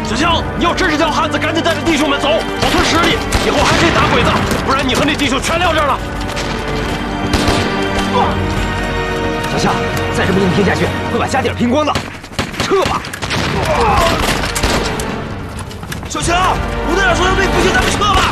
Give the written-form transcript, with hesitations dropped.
小强，你要真是条汉子，赶紧带着弟兄们走，保存实力，以后还可以打鬼子，不然你和那弟兄全撂这儿了。 小强，再这么硬拼下去，会把家底儿拼光的。撤吧！ 小强，吴队长说要被不行，咱们撤吧。